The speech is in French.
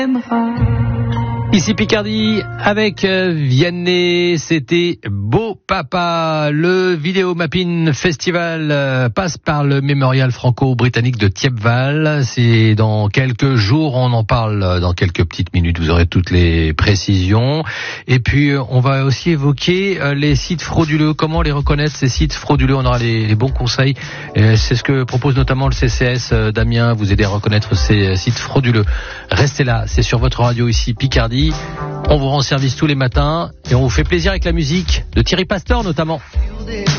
Ici Picardie avec Vianney, c'était Beau Papa. Le Vidéo Mapping Festival passe par le mémorial franco-britannique de Thiepval. C'est dans quelques jours, on en parle dans quelques petites minutes, vous aurez toutes les précisions. Et puis on va aussi évoquer les sites frauduleux, comment les reconnaître ces sites frauduleux, on aura les bons conseils. C'est ce que propose notamment le CCS d'Amiens, vous aider à reconnaître ces sites frauduleux. Restez là, c'est sur votre radio ici Picardie. On vous rend service tous les matins et on vous fait plaisir avec la musique de Thierry Pastor notamment.